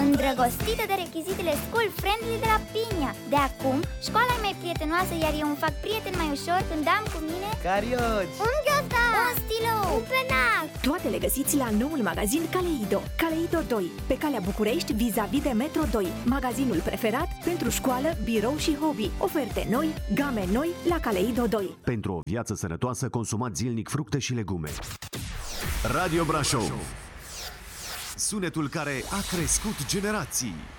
îndrăgostită de rechizitele school friendly de la Pinia. De acum, școala e mai prietenoasă, iar eu îmi fac prieten mai ușor când am cu mine carioci, un ghiozdan, un stilou, un penac. Toate le găsiți la noul magazin Kaleido. Kaleido 2, pe calea București, vis-a-vis de Metro 2. Magazinul preferat pentru școală, birou și hobby. Oferte noi, game noi la Kaleido 2. Pentru o viață sănătoasă, consumați zilnic fructe și legume. Radio Brașov, sunetul care a crescut generații.